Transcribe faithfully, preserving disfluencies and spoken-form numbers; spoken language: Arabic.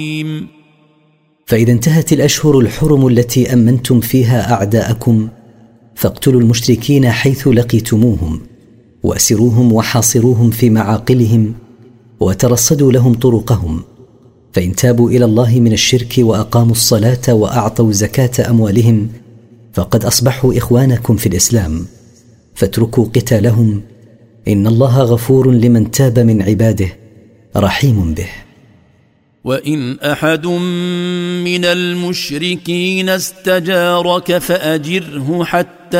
فإذا انتهت الأشهر الحرم التي أمنتم فيها أعداءكم فاقتلوا المشركين حيث لقيتموهم وأسروهم وحاصروهم في معاقلهم وترصدوا لهم طرقهم، فإن تابوا إلى الله من الشرك وأقاموا الصلاة وأعطوا زكاة أموالهم فقد أصبحوا إخوانكم في الإسلام، فاتركوا قتالهم، إن الله غفور لمن تاب من عباده رحيم به. وإن أحد من المشركين استجارك فأجره حتى